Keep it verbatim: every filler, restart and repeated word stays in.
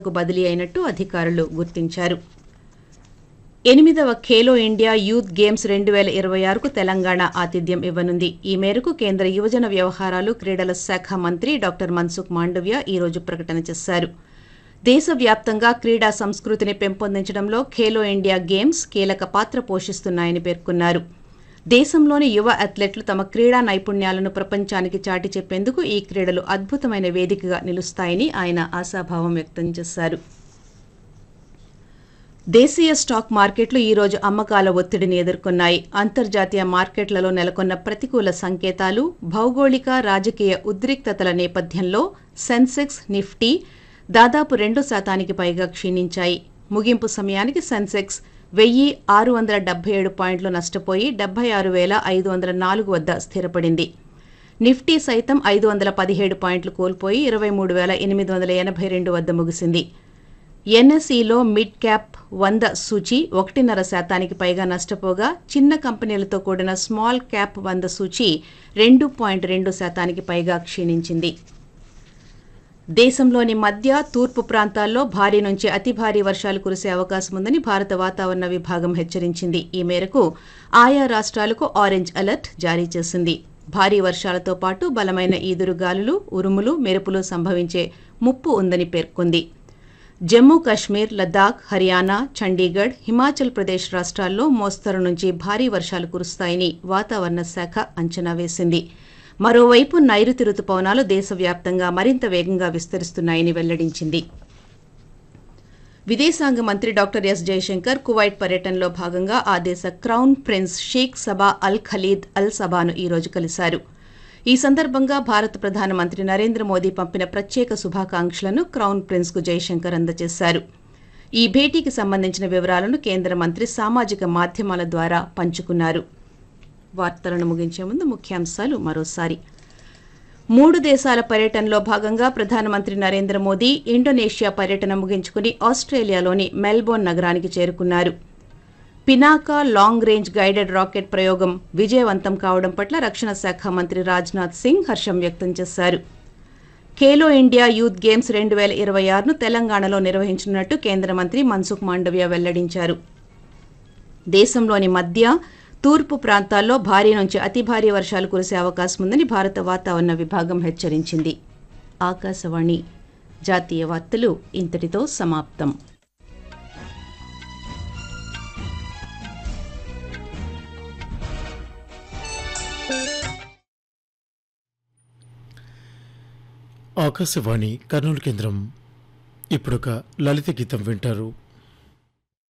బదిలీ అయినట్టు అధికారులు గుర్తించారు. ఎనిమిదవ ఖేలో ఇండియా యూత్ గేమ్స్ రెండు వేల ఇరవై ఆరుకు తెలంగాణ ఆతిథ్యం ఇవ్వనుంది. ఈ మేరకు కేంద్ర యువజన వ్యవహారాలు, క్రీడల శాఖ మంత్రి డాక్టర్ మన్సుఖ్ మాండవ్య ఈ రోజు ప్రకటన చేశారు. దేశవ్యాప్తంగా క్రీడా సంస్కృతిని పెంపొందించడంలో ఖేలో ఇండియా గేమ్స్ కీలక పాత్ర పోషిస్తున్నాయని పేర్కొన్నారు. దేశంలోని యువ అథ్లెట్లు తమ క్రీడా నైపుణ్యాలను ప్రపంచానికి చాటి చెప్పేందుకు ఈ క్రీడలు అద్భుతమైన వేదికగా నిలుస్తాయని ఆయన ఆశాభావం వ్యక్తం చేశారు. దేశీయ స్టాక్ మార్కెట్లు ఈ రోజు అమ్మకాల ఒత్తిడిని ఎదుర్కొన్నాయి. అంతర్జాతీయ మార్కెట్లలో నెలకొన్న ప్రతికూల సంకేతాలు, భౌగోళిక రాజకీయ ఉద్రిక్తతల నేపథ్యంలో సెన్సెక్స్, నిఫ్టీ దాదాపు రెండు శాతానికి పైగా క్షీణించాయి. ముగింపు సమయానికి సెన్సెక్స్ వెయ్యి ఆరు వందల డెబ్బై ఏడు పాయింట్లు నష్టపోయి డెబ్బై ఆరు వేల ఐదు వందల నాలుగు వద్ద స్థిరపడింది. నిఫ్టీ సైతం ఐదు వందల పదిహేడు పాయింట్లు కోల్పోయి ఇరవై మూడు వేల ఎనిమిది వందల ఎనభై రెండు వద్ద ముగిసింది. ఎన్ఎస్ఈలో మిడ్ క్యాప్ వంద సూచీ ఒకటిన్నర శాతానికి పైగా నష్టపోగా, చిన్న కంపెనీలతో కూడిన స్మాల్ క్యాప్ వంద సూచీ రెండు పాయింట్ రెండు శాతానికి పైగా క్షీణించింది. దేశంలోని మధ్య, తూర్పు ప్రాంతాల్లో భారీ నుంచి అతి భారీ వర్షాలు కురిసే అవకాశం ఉందని భారత వాతావరణ విభాగం హెచ్చరించింది. ఈ మేరకు ఆయా రాష్ట్రాలకు ఆరెంజ్ అలర్ట్ జారీ చేసింది. భారీ వర్షాలతో పాటు బలమైన ఈదురుగాలులు, ఉరుములు, మెరుపులు సంభవించే ముప్పు ఉందని పేర్కొంది. జమ్మూ కశ్మీర్, లద్దాఖ్, హర్యానా, చండీగఢ్, హిమాచల్ ప్రదేశ్ రాష్ట్రాల్లో మోస్తరు నుంచి భారీ వర్షాలు కురుస్తాయని వాతావరణ శాఖ అంచనా వేసింది. మరోవైపు నైరుతి రుతుపవనాలు దేశవ్యాప్తంగా మరింత వేగంగా విస్తరిస్తున్నాయని వెల్లడించింది. విదేశాంగ మంత్రి డాక్టర్ ఎస్ జయశంకర్ కువైట్ పర్యటనలో భాగంగా ఆ దేశ క్రౌన్ ప్రిన్స్ షేక్ సబా అల్ ఖలీద్ అల్ సబాను ఈ రోజు కలిశారు. ఈ సందర్భంగా భారత ప్రధానమంత్రి నరేంద్ర మోదీ పంపిన ప్రత్యేక శుభాకాంక్షలను క్రౌన్ ప్రిన్స్ కు జయశంకర్ అందజేశారు. ఈ భేటీకి సంబంధించిన వివరాలను కేంద్ర మంత్రి సామాజిక మాధ్యమాల ద్వారా పంచుకున్నారు. వార్తలను ముగించే ముందు ముఖ్యాంశాలు మరోసారి. మూడు దేశాల పర్యటనలో భాగంగా ప్రధానమంత్రి నరేంద్ర మోదీ ఇండోనేషియా పర్యటన ముగించుకుని ఆస్ట్రేలియాలోని మెల్బోర్న్ నగరానికి చేరుకున్నారు. Pinaka long range guided rocket ప్రయోగం విజయవంతం కావడం పట్ల రక్షణ శాఖ మంత్రి రాజ్నాథ్ సింగ్ హర్షం వ్యక్తం చేశారు. ఖేలో ఇండియా యూత్ గేమ్స్ రెండు వేల ఇరవై ఆరును తెలంగాణలో నిర్వహించనున్నట్టు కేంద్ర మంత్రి మన్సుఖ్ మాండవ్య వెల్లడించారు. దేశంలోని మధ్య, తూర్పు ప్రాంతాల్లో భారీ నుంచి అతి భారీ వర్షాలు కురిసే అవకాశం ఉందని భారత వాతావరణ విభాగం హెచ్చరించింది. ఆకాశవాణి జాతీయ వార్తలు ఇంతటితో సమాప్తం. ఆకాశవాణి కర్నూలు కేంద్రం. ఇప్పుడొక లలిత గీతం వింటారు.